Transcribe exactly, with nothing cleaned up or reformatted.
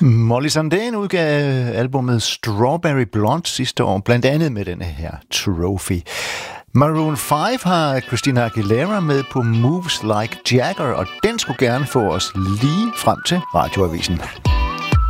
Molly Sandén udgav albumet Strawberry Blonde sidste år, blandt andet med denne her Trophy. Maroon fem har Christina Aguilera med på Moves Like Jagger, og den skulle gerne få os lige frem til Radioavisen.